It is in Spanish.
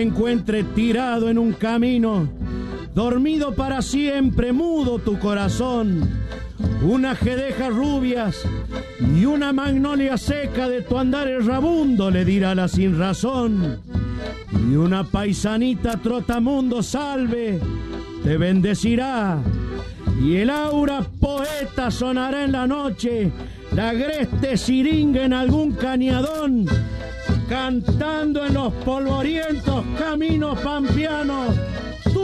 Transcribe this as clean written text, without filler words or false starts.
encuentre tirado en un camino, dormido para siempre, mudo tu corazón. Unas jedejas rubias y una magnolia seca de tu andar errabundo le dirá la sin razón. Y una paisanita trotamundo salve te bendecirá. Y el aura poeta sonará en la noche, la agreste siringa en algún cañadón, cantando en los polvorientos caminos pampeanos